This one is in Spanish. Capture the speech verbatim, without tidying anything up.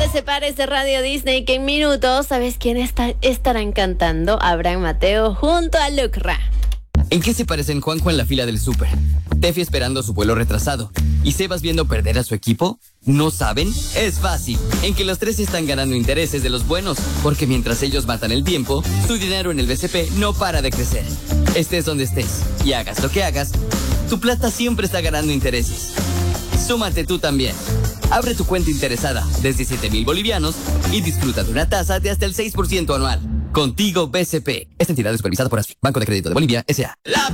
te separes de Radio Disney, que en minutos, ¿sabes quién está, estarán cantando? Abraham Mateo junto a Lucra. ¿En qué se parecen Juanjo en la fila del súper, Tefi esperando su vuelo retrasado y Sebas viendo perder a su equipo? ¿No saben? Es fácil. En que los tres están ganando intereses de los buenos, porque mientras ellos matan el tiempo, su dinero en el B C P no para de crecer. Estés donde estés y hagas lo que hagas, tu plata siempre está ganando intereses. Súmate tú también. Abre tu cuenta interesada desde siete mil bolivianos y disfruta de una tasa de hasta el seis por ciento anual. Contigo B C P. Esta entidad es supervisada por ASFI, Banco de Crédito de Bolivia, S A